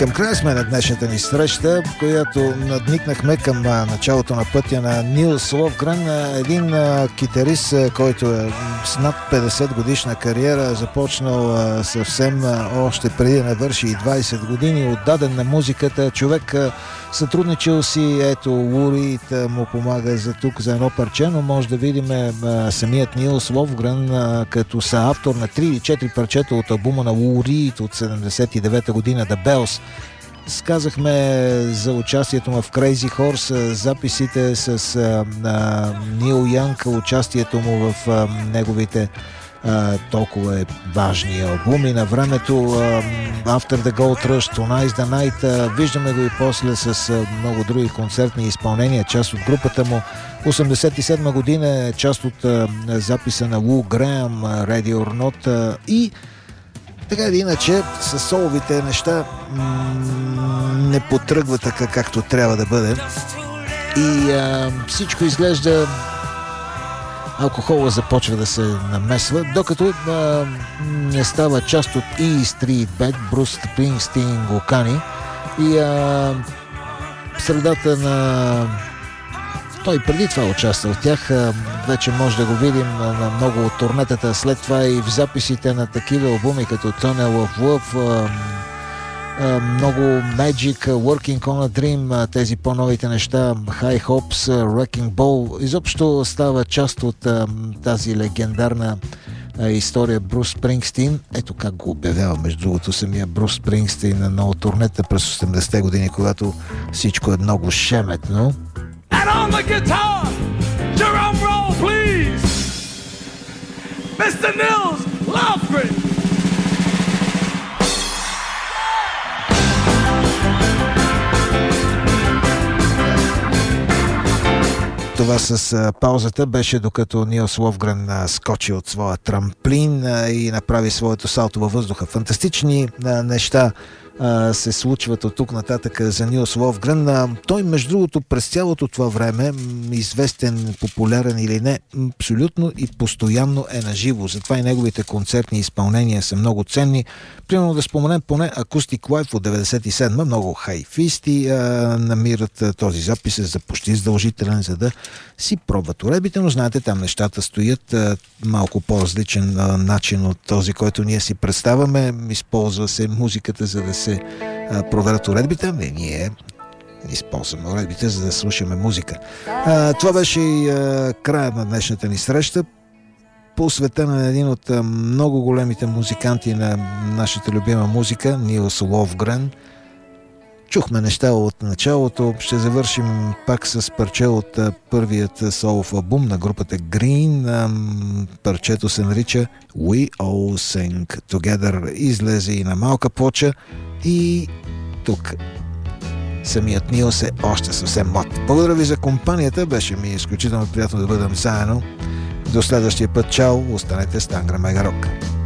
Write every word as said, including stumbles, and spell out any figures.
Към края сме на днешната ни среща, в която надникнахме към началото на пътя на Нилс Ловгрен, един китарист, който е с над петдесет годишна кариера, започнал съвсем още преди да навърши и двайсет години, отдаден на музиката, човек сътрудничил си, ето Лурид му помага за тук, за едно парче, но може да видим самият Нилс Ловгрен като съавтор на три или четири парчета от албума на Лурид от седемдесет и девета година The Bells. Сказахме за участието му в Crazy Horse, записите с а, Нил Янг, участието му в а, неговите а, толкова важни албуми на времето, а, After the Gold Rush, Tonight's the Night, а, виждаме го и после с а, много други концертни изпълнения, част от групата му. осемдесет и седма година е част от а, записа на Лу Греъм, Ready or Not, а, и така или иначе, с соловите неща м- не потръгва така, както трябва да бъде. И а, всичко изглежда, алкохола започва да се намесва, докато а, не става част от E Street Band, Брус Спрингстин го кани. И а, в средата на... Той преди това участва в тях, вече може да го видим на много от турнетата, след това и в записите на такива албуми като Tunnel of Love, много Magic, Working on a Dream, тези по-новите неща, High Hopes, Wrecking Ball, изобщо става част от тази легендарна история Брус Спрингстин. Ето как го обявява, между другото, самия Брус Спрингстин на много турнета през осемдесетте години, когато всичко е много шеметно. And on the guitar, drum roll, please, мистер Nils Lofgren. Това с а, паузата беше докато Нилс Ловгрен а, скочи от своя трамплин а, и направи своето салто във въздуха. Фантастични а, неща а, се случват от тук нататък за Нилс Ловгрен. А, той, между другото, през цялото това време, известен, популярен или не, абсолютно и постоянно е наживо. Затова и неговите концертни изпълнения са много ценни. Примерно да споменем поне Acoustic Live от деветдесет и седма. Много хайфисти а, намират а, този запис за почти задължителен, за да си пробват уредбите, но знаете, там нещата стоят а, малко по-различен а, начин от този, който ние си представяме. Използва се музиката, за да се а, проверят уредбите. Не, ние използваме уредбите, за да слушаме музика. А, това беше и а, края на днешната ни среща, посветена на един от а, много големите музиканти на нашата любима музика, Нилс Ловгрен. Чухме неща от началото, ще завършим пак с парче от а, първият солов албум на групата Green. А, парчето се нарича We All Sing Together. Излезе и на малка плоча и тук самият Нилс е още съвсем млад. Благодаря ви за компанията, беше ми изключително приятно да бъдем заедно. До следващия път, чао, останете с Тангра Мега Рок.